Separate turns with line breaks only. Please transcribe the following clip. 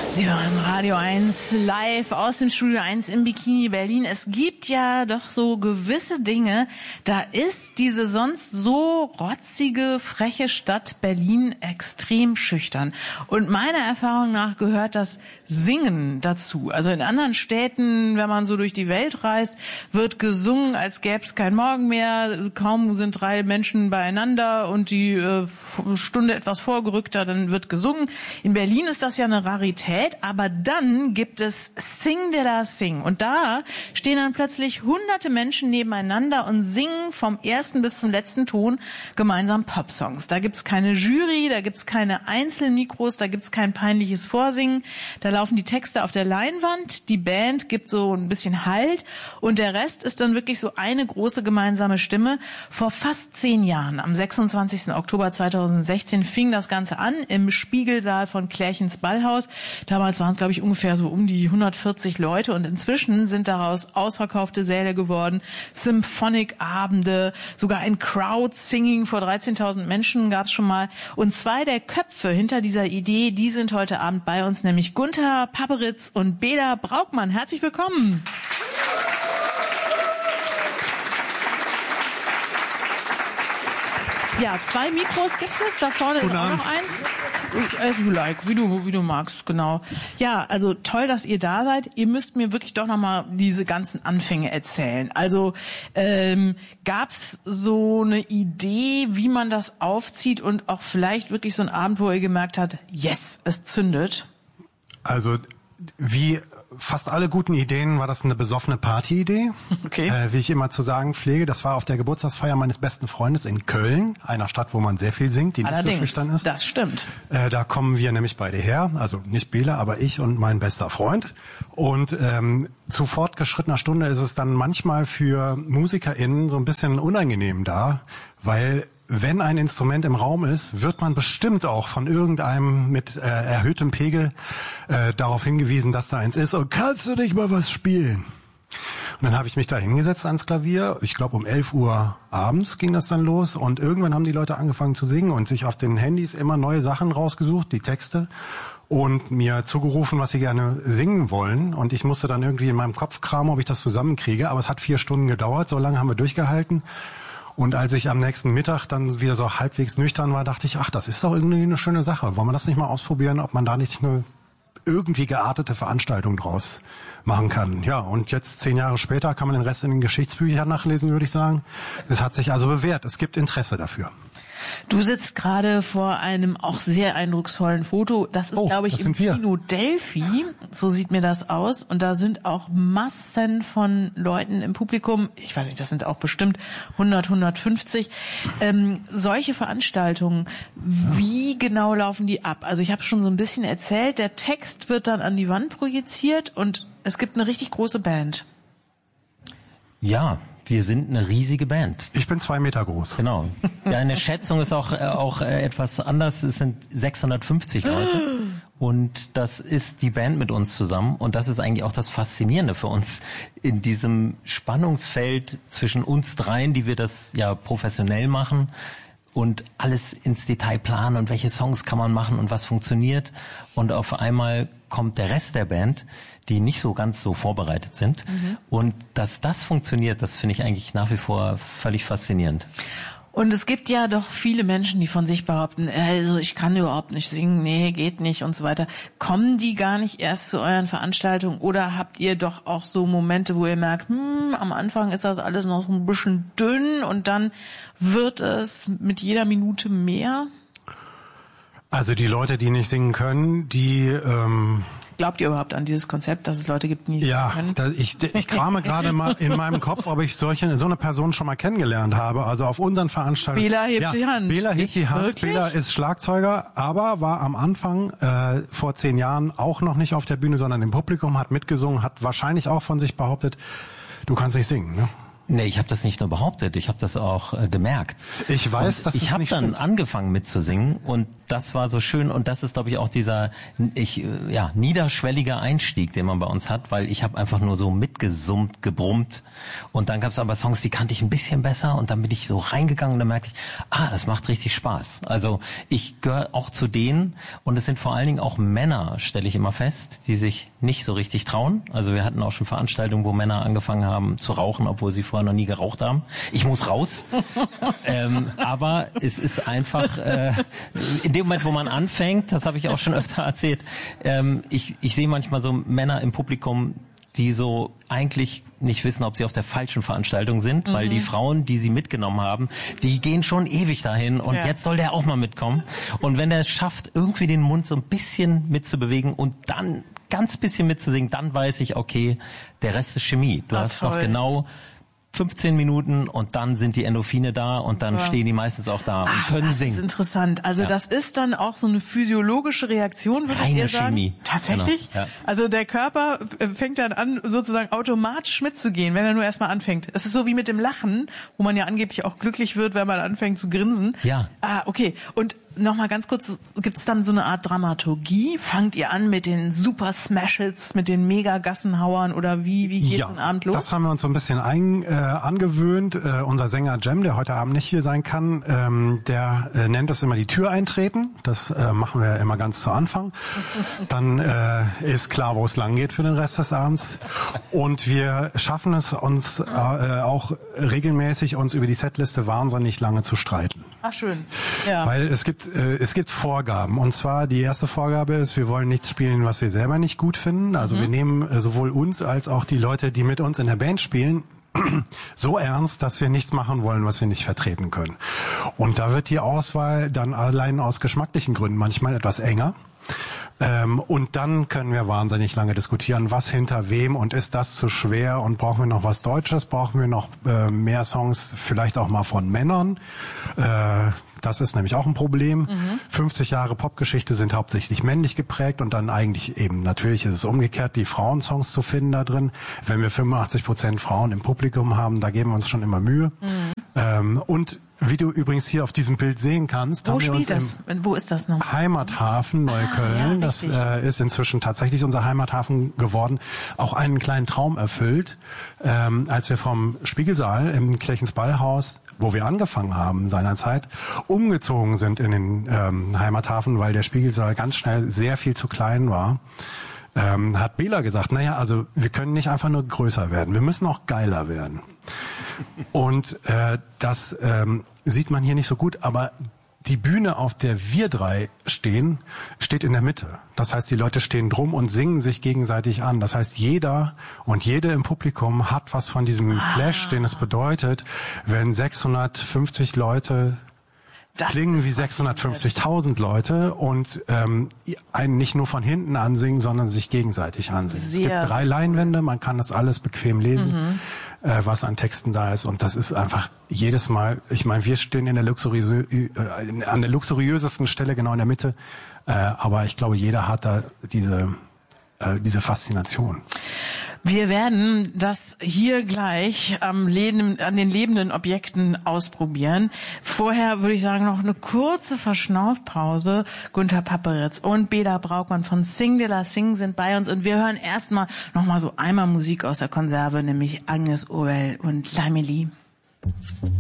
Sie hören Radio 1 live aus dem Studio 1 im Bikini Berlin. Es gibt ja doch so gewisse Dinge, da ist diese sonst so rotzige, freche Stadt Berlin extrem schüchtern. Und meiner Erfahrung nach gehört das Singen dazu. Also in anderen Städten, wenn man so durch die Welt reist, wird gesungen, als gäbe es kein Morgen mehr. Kaum sind 3 Menschen beieinander und die Stunde etwas vorgerückter, dann wird gesungen. In Berlin ist das ja eine Rarität. Aber dann gibt es Sing de la Sing. Und da stehen dann plötzlich hunderte Menschen nebeneinander und singen vom ersten bis zum letzten Ton gemeinsam Popsongs. Da gibt's keine Jury, da gibt's keine Einzelmikros, da gibt's kein peinliches Vorsingen. Da laufen die Texte auf der Leinwand, die Band gibt so ein bisschen Halt und der Rest ist dann wirklich so eine große gemeinsame Stimme. Vor fast 10 Jahren, am 26. Oktober 2016, fing das Ganze an im Spiegelsaal von Klärchens Ballhaus. Damals waren es, glaube ich, ungefähr so um die 140 Leute und inzwischen sind daraus ausverkaufte Säle geworden, Symphonic-Abende, sogar ein Crowd-Singing vor 13.000 Menschen gab es schon mal. Und 2 der Köpfe hinter dieser Idee, die sind heute Abend bei uns, nämlich Gunther Paperitz und Bela Braukmann. Herzlich willkommen. Ja, 2 Mikros gibt es, da vorne ist auch noch eins. As you like, wie du magst, genau. Ja, also toll, dass ihr da seid. Ihr müsst mir wirklich doch nochmal diese ganzen Anfänge erzählen. Also gab's so eine Idee, wie man das aufzieht und auch vielleicht wirklich so einen Abend, wo ihr gemerkt habt, yes, es zündet?
Also wie fast alle guten Ideen war das eine besoffene Partyidee.
Okay.
Wie ich immer zu sagen pflege, das war auf der Geburtstagsfeier meines besten Freundes in Köln, einer Stadt, wo man sehr viel singt, die
allerdings
nicht so schüchtern ist.
Das stimmt.
Da kommen wir nämlich beide her, also nicht Bela, aber ich und mein bester Freund. Und zu fortgeschrittener Stunde ist es dann manchmal für MusikerInnen so ein bisschen unangenehm da, weil wenn ein Instrument im Raum ist, wird man bestimmt auch von irgendeinem mit erhöhtem Pegel darauf hingewiesen, dass da eins ist. Und kannst du nicht mal was spielen? Und dann habe ich mich da hingesetzt ans Klavier. Ich glaube, um 11 Uhr abends ging das dann los. Und irgendwann haben die Leute angefangen zu singen und sich auf den Handys immer neue Sachen rausgesucht, die Texte, und mir zugerufen, was sie gerne singen wollen. Und ich musste dann irgendwie in meinem Kopf kramen, ob ich das zusammenkriege. Aber es hat 4 Stunden gedauert. So lange haben wir durchgehalten. Und als ich am nächsten Mittag dann wieder so halbwegs nüchtern war, dachte ich, ach, das ist doch irgendwie eine schöne Sache. Wollen wir das nicht mal ausprobieren, ob man da nicht eine irgendwie geartete Veranstaltung draus machen kann? Ja, und jetzt 10 Jahre später kann man den Rest in den Geschichtsbüchern nachlesen, würde ich sagen. Es hat sich also bewährt. Es gibt Interesse dafür.
Du sitzt gerade vor einem auch sehr eindrucksvollen Foto. Das ist, glaube ich, im Kino Delphi. So sieht mir das aus. Und da sind auch Massen von Leuten im Publikum. Ich weiß nicht, das sind auch bestimmt 100, 150. Solche Veranstaltungen, wie genau laufen die ab? Also ich habe schon so ein bisschen erzählt, der Text wird dann an die Wand projiziert und es gibt eine richtig große Band.
Ja. Wir sind eine riesige Band.
Ich bin 2 Meter groß.
Genau. Deine Schätzung ist auch etwas anders. Es sind 650 Leute. Und das ist die Band mit uns zusammen. Und das ist eigentlich auch das Faszinierende für uns in diesem Spannungsfeld zwischen uns dreien, die wir das ja professionell machen und alles ins Detail planen und welche Songs kann man machen und was funktioniert. Und auf einmal kommt der Rest der Band, die nicht so ganz so vorbereitet sind. Und dass das funktioniert, das finde ich eigentlich nach wie vor völlig faszinierend.
Und es gibt ja doch viele Menschen, die von sich behaupten, also ich kann überhaupt nicht singen, nee, geht nicht und so weiter. Kommen die gar nicht erst zu euren Veranstaltungen oder habt ihr doch auch so Momente, wo ihr merkt, am Anfang ist das alles noch ein bisschen dünn und dann wird es mit jeder Minute mehr?
Also die Leute, die nicht singen können, die...
Glaubt ihr überhaupt an dieses Konzept, dass es Leute gibt, die nicht singen können?
Ja, ich krame gerade mal in meinem Kopf, ob ich so eine Person schon mal kennengelernt habe. Also auf unseren Veranstaltungen.
Bela hebt die Hand.
Bela hebt die Hand.
Wirklich?
Bela ist Schlagzeuger, aber war am Anfang vor 10 Jahren auch noch nicht auf der Bühne, sondern im Publikum, hat mitgesungen, hat wahrscheinlich auch von sich behauptet, du kannst nicht singen, ne?
Nee, ich habe das nicht nur behauptet, ich habe das auch gemerkt.
Ich weiß, dass
ich habe dann angefangen mitzusingen und das war so schön und das ist, glaube ich, auch dieser niederschwellige Einstieg, den man bei uns hat, weil ich habe einfach nur so mitgesummt, gebrummt und dann gab es aber Songs, die kannte ich ein bisschen besser und dann bin ich so reingegangen und dann merkte ich, das macht richtig Spaß. Also ich gehöre auch zu denen und es sind vor allen Dingen auch Männer, stelle ich immer fest, die sich nicht so richtig trauen. Also wir hatten auch schon Veranstaltungen, wo Männer angefangen haben zu rauchen, obwohl sie vorher noch nie geraucht haben. Ich muss raus. Aber es ist einfach, in dem Moment, wo man anfängt, das habe ich auch schon öfter erzählt, ich sehe manchmal so Männer im Publikum, die so eigentlich nicht wissen, ob sie auf der falschen Veranstaltung sind, weil die Frauen, die sie mitgenommen haben, die gehen schon ewig dahin und jetzt soll der auch mal mitkommen. Und wenn er es schafft, irgendwie den Mund so ein bisschen mitzubewegen und dann ganz bisschen mitzusingen, dann weiß ich, okay, der Rest ist Chemie. Du hast noch genau 15 Minuten und dann sind die Endorphine da und dann stehen die meistens auch da und können singen.
Das ist interessant. Also das ist dann auch so eine physiologische Reaktion, würde ich sagen.
Chemie.
Tatsächlich?
Genau. Ja.
Also der Körper fängt dann an, sozusagen automatisch mitzugehen, wenn er nur erstmal anfängt. Es ist so wie mit dem Lachen, wo man ja angeblich auch glücklich wird, wenn man anfängt zu grinsen.
Ja.
Okay. Und nochmal ganz kurz, gibt's dann so eine Art Dramaturgie? Fangt ihr an mit den super Smash-Hits, mit den Mega-Gassenhauern oder wie geht so ein Abend los?
Das haben wir uns so ein bisschen angewöhnt. Unser Sänger Jem, der heute Abend nicht hier sein kann, der nennt es immer die Tür eintreten. Das machen wir immer ganz zu Anfang. Dann ist klar, wo es lang geht für den Rest des Abends. Und wir schaffen es uns auch regelmäßig, uns über die Setliste wahnsinnig lange zu streiten.
Ach schön. Ja.
Weil es gibt Vorgaben. Und zwar die erste Vorgabe ist, wir wollen nichts spielen, was wir selber nicht gut finden. Also wir nehmen sowohl uns als auch die Leute, die mit uns in der Band spielen, so ernst, dass wir nichts machen wollen, was wir nicht vertreten können. Und da wird die Auswahl dann allein aus geschmacklichen Gründen manchmal etwas enger. Und dann können wir wahnsinnig lange diskutieren, was hinter wem und ist das zu schwer und brauchen wir noch was Deutsches, brauchen wir noch mehr Songs, vielleicht auch mal von Männern. Das ist nämlich auch ein Problem. 50 Jahre Popgeschichte sind hauptsächlich männlich geprägt und dann eigentlich eben, natürlich ist es umgekehrt, die Frauensongs zu finden da drin. Wenn wir 85% Frauen im Publikum haben, da geben wir uns schon immer Mühe. Und wie du übrigens hier auf diesem Bild sehen kannst,
haben wir uns wo ist das noch?
Heimathafen Neukölln, das ist inzwischen tatsächlich unser Heimathafen geworden, auch einen kleinen Traum erfüllt, als wir vom Spiegelsaal im Kirchens Ballhaus, wo wir angefangen haben seinerzeit, umgezogen sind in den Heimathafen, weil der Spiegelsaal ganz schnell sehr viel zu klein war. Hat Bela gesagt, also wir können nicht einfach nur größer werden, wir müssen auch geiler werden. Und das sieht man hier nicht so gut, aber die Bühne, auf der wir drei stehen, steht in der Mitte. Das heißt, die Leute stehen drum und singen sich gegenseitig an. Das heißt, jeder und jede im Publikum hat was von diesem Flash, den es bedeutet, wenn 650 Leute klingen wie 650.000 Leute und einen nicht nur von hinten ansingen, sondern sich gegenseitig ansingen. Es gibt 3 Leinwände, man kann das alles bequem lesen, was an Texten da ist. Und das ist einfach jedes Mal, ich meine, wir stehen an der luxuriösesten Stelle genau in der Mitte, aber ich glaube, jeder hat da diese Faszination.
Wir werden das hier gleich an den lebenden Objekten ausprobieren. Vorher würde ich sagen, noch eine kurze Verschnaufpause. Günther Papperitz und Bela Braukmann von Sing de la Sing sind bei uns und wir hören erstmal nochmal so einmal Musik aus der Konserve, nämlich Agnes Obel und Laimeli.